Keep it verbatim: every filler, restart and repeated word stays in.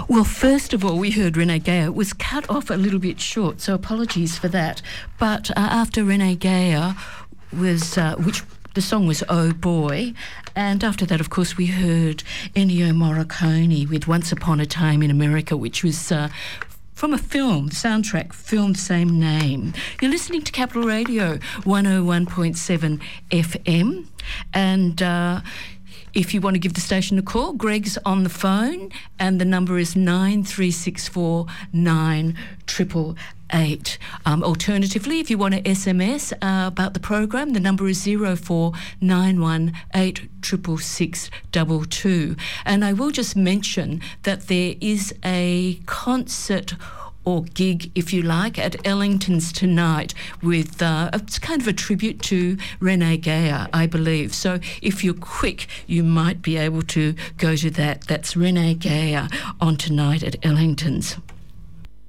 Well, first of all, we heard Renee Geyer. It was cut off a little bit short, so apologies for that. But uh, after Renee Geyer was, uh, which the song was Oh Boy, and after that, of course, we heard Ennio Morricone with Once Upon a Time in America, which was uh, from a film, soundtrack, film, same name. You're listening to Capital Radio, one oh one point seven F M, and uh, if you want to give the station a call, Greg's on the phone, and the number is nine three six four nine triple eight. Um, alternatively, if you want to S M S uh, about the program, the number is zero four nine one eight triple six double two. And I will just mention that there is a concert or gig, if you like, at Ellington's tonight with, uh, it's kind of a tribute to Renee Geyer, I believe. So if you're quick, you might be able to go to that. That's Renee Geyer on tonight at Ellington's.